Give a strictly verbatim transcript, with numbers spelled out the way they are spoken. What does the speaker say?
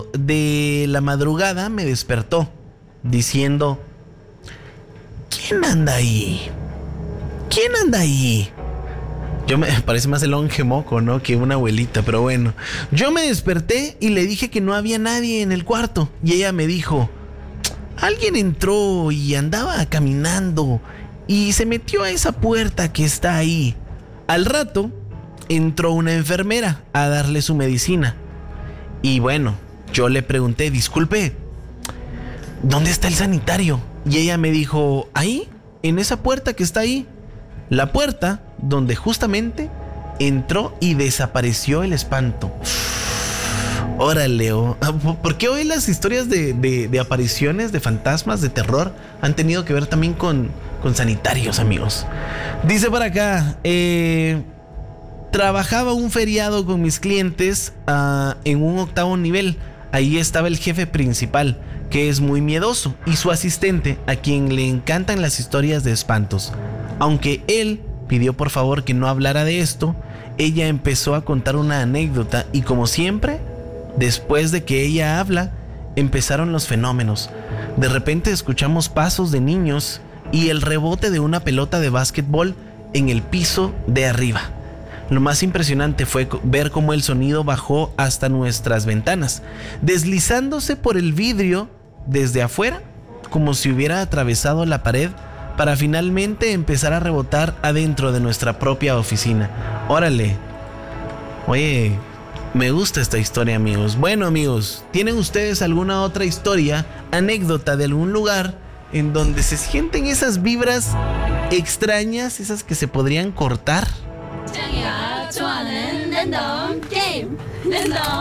de la madrugada me despertó diciendo: ¿quién anda ahí? ¿Quién anda ahí? Yo me parece más el longe moco, ¿no? Que una abuelita, pero bueno. Yo me desperté y le dije que no había nadie en el cuarto. Y ella me dijo: alguien entró y andaba caminando y se metió a esa puerta que está ahí. Al rato entró una enfermera a darle su medicina. Y bueno, yo le pregunté: disculpe, ¿dónde está el sanitario? Y ella me dijo: ahí, en esa puerta que está ahí. La puerta donde justamente entró y desapareció el espanto. Órale, oh. ¿Por qué hoy las historias de, de, de apariciones, de fantasmas, de terror han tenido que ver también con, con sanitarios, amigos? Dice por acá, eh, trabajaba un feriado con mis clientes uh, en un octavo nivel. Ahí estaba el jefe principal, que es muy miedoso, y su asistente, a quien le encantan las historias de espantos. Aunque él pidió por favor que no hablara de esto, ella empezó a contar una anécdota y, como siempre, después de que ella habla, empezaron los fenómenos. De repente escuchamos pasos de niños y el rebote de una pelota de básquetbol en el piso de arriba. Lo más impresionante fue ver cómo el sonido bajó hasta nuestras ventanas, deslizándose por el vidrio desde afuera, como si hubiera atravesado la pared, para finalmente empezar a rebotar adentro de nuestra propia oficina. Órale. Oye, me gusta esta historia, amigos. Bueno, amigos, ¿tienen ustedes alguna otra historia, anécdota de algún lugar en donde se sienten esas vibras extrañas, esas que se podrían cortar?